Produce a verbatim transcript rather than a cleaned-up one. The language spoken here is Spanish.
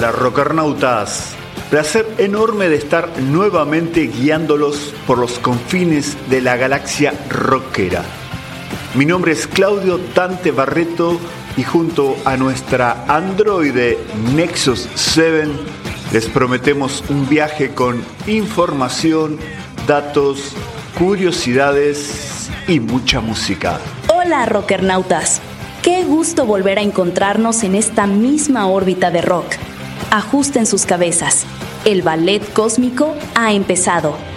Hola rockernautas, placer enorme de estar nuevamente guiándolos por los confines de la galaxia rockera. Mi nombre es Claudio Dante Barreto y junto a nuestra androide Nexus siete les prometemos un viaje con información, datos, curiosidades y mucha música. Hola rockernautas, qué gusto volver a encontrarnos en esta misma órbita de rock. Ajusten sus cabezas, el ballet cósmico ha empezado.